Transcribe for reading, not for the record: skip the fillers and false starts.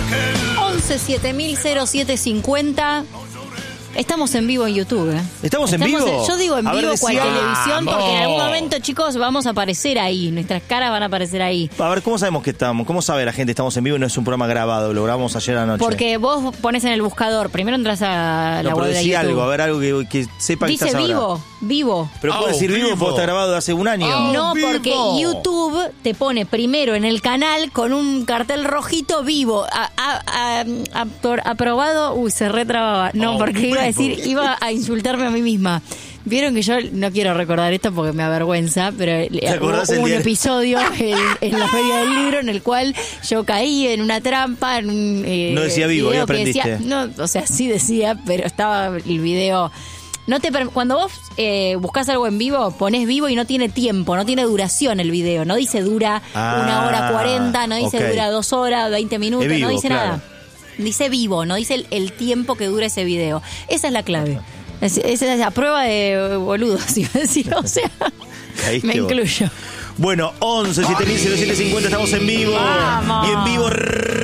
11 7000 Estamos en vivo en YouTube, ¿eh? ¿Estamos en vivo? Yo digo en A ver, vivo cual decía- televisión, porque en ¡Vamos! algún momento, chicos, vamos a aparecer ahí. Nuestras caras van a aparecer ahí. A ver, ¿cómo sabemos que estamos? ¿Cómo sabe la gente que estamos en vivo y no es un programa grabado? Lo grabamos ayer anoche. Porque vos pones en el buscador, primero entras a la No, pero web de decí YouTube. algo, a ver, algo que sepa que Dice estás vivo, ahora. vivo. Pero puede decir vivo, vivo. porque está grabado de hace un año. No, vivo. porque YouTube te pone primero en el canal con un cartel rojito vivo. Aprobado. Uy, se retrababa. No, porque iba a decir, iba a insultarme a mí misma. Vieron que yo no quiero recordar esto porque me avergüenza, pero acordás el hubo un día? episodio en la Feria del Libro en el cual yo caí en una trampa. En un, No decía vivo, video ahí que aprendiste. decía- no, o sea, sí decía, pero estaba el video. Cuando vos buscás algo en vivo, ponés vivo y no tiene tiempo, no tiene duración el video. No dice dura 1 hora 40, no dice ok. dura 2 horas, 20 minutos, Es vivo, no dice claro. nada. Dice vivo, no dice el tiempo que dura ese video. Esa es la clave. Esa es la prueba de boludos, iba a decir. O sea, Caíste me vos. incluyo. Bueno, 11 7000 0750, estamos en vivo. Vamos. Y en vivo